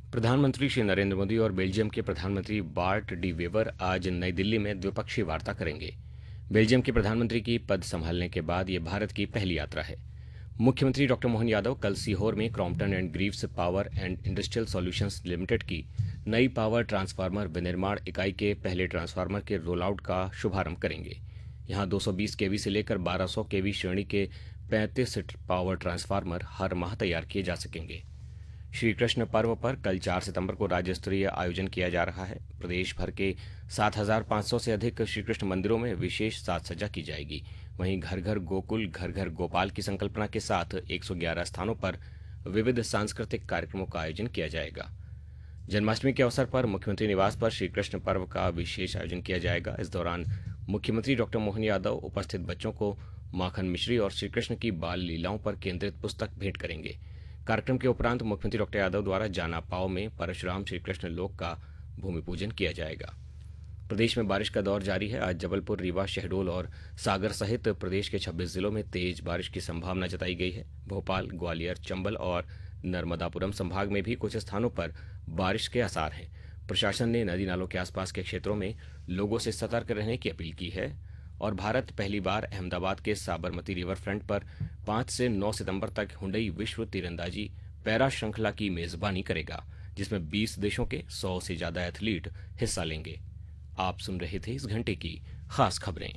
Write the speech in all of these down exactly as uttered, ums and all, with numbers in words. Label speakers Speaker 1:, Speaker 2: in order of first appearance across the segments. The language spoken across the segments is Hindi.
Speaker 1: प्रधानमंत्री श्री नरेंद्र मोदी और बेल्जियम के प्रधानमंत्री बार्ट डी वेवर आज नई दिल्ली में द्विपक्षीय वार्ता करेंगे। बेल्जियम के प्रधानमंत्री की पद संभालने के बाद ये भारत की पहली यात्रा है। मुख्यमंत्री डॉक्टर मोहन यादव कल सीहोर में Crompton and Greaves power and industrial solutions limited की नई पावर ट्रांसफार्मर विनिर्माण इकाई के पहले ट्रांसफार्मर के रोलआउट का शुभारंभ करेंगे। यहां दो सौ बीस केवी से लेकर बारह सौ केवी श्रेणी के पैंतीस पावर ट्रांसफार्मर हर माह तैयार किए जा सकेंगे। श्री कृष्ण पर्व पर कल चार सितंबर को राज्य स्तरीय आयोजन किया जा रहा है। प्रदेश भर के सात हजार पाँच सौ से अधिक श्री कृष्ण मंदिरों में विशेष साज सज्जा की जाएगी। वहीं घर घर गोकुल घर घर गोपाल की संकल्पना के साथ एक सौ ग्यारह स्थानों पर विविध सांस्कृतिक कार्यक्रमों का आयोजन किया जाएगा। जन्माष्टमी के अवसर पर मुख्यमंत्री निवास पर श्री कृष्ण पर्व का विशेष आयोजन किया जाएगा। इस दौरान मुख्यमंत्री डॉक्टर मोहन यादव उपस्थित बच्चों को माखन मिश्री और श्री कृष्ण की बाल लीलाओं पर केंद्रित पुस्तक भेंट करेंगे। कार्यक्रम के उपरांत मुख्यमंत्री डॉक्टर यादव द्वारा जाना पाव में परशुराम श्री कृष्ण लोक का भूमि पूजन किया जाएगा। प्रदेश में बारिश का दौर जारी है। आज जबलपुर, रीवा, शहडोल और सागर सहित प्रदेश के छब्बीस जिलों में तेज बारिश की संभावना जताई गई है। भोपाल, ग्वालियर, चंबल और नर्मदापुरम संभाग में भी कुछ स्थानों पर बारिश के आसार हैं। प्रशासन ने नदी नालों के आसपास के क्षेत्रों में लोगों से सतर्क रहने की अपील की है। और भारत पहली बार अहमदाबाद के साबरमती रिवर फ्रंट पर पाँच से नौ सितंबर तक हुंडई विश्व तीरंदाजी पैरा श्रृंखला की मेजबानी करेगा, जिसमें बीस देशों के सौ से ज्यादा एथलीट हिस्सा लेंगे। आप सुन रहे थे इस घंटे की खास खबरें।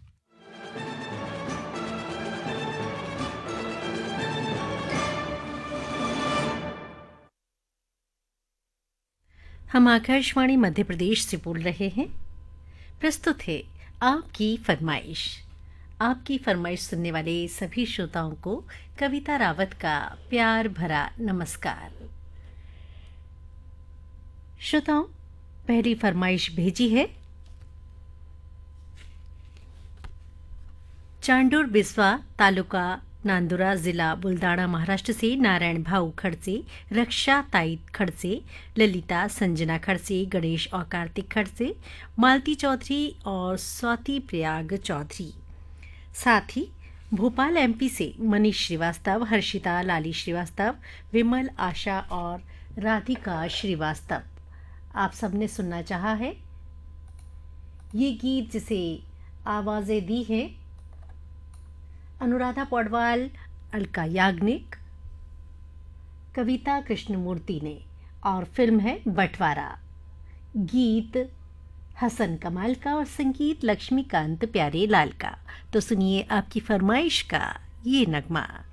Speaker 2: हम आकाशवाणी मध्य प्रदेश से बोल रहे हैं। प्रस्तुत है आपकी फरमाइश। आपकी फरमाइश सुनने वाले सभी श्रोताओं को कविता रावत का प्यार भरा नमस्कार। श्रोताओं, पहली फरमाइश भेजी है चांडूर बिस्वा, तालुका नांदुरा, जिला बुल्दाना, महाराष्ट्र से नारायण भाऊ खड़से, रक्षा ताईत खड़से, ललिता संजना खड़से, गणेश और कार्तिक खड़से, मालती चौधरी और स्वाति प्रयाग चौधरी। साथ ही भोपाल एमपी से मनीष श्रीवास्तव, हर्षिता लाली श्रीवास्तव, विमल, आशा और राधिका श्रीवास्तव। आप सबने सुनना चाहा है ये गीत, जिसे आवाज़ें दी है अनुराधा पौडवाल, अलका याग्निक, कविता कृष्णमूर्ति ने, और फिल्म है बंटवारा। गीत हसन कमाल का और संगीत लक्ष्मीकांत प्यारे लाल का। तो सुनिए आपकी फरमाइश का ये नगमा।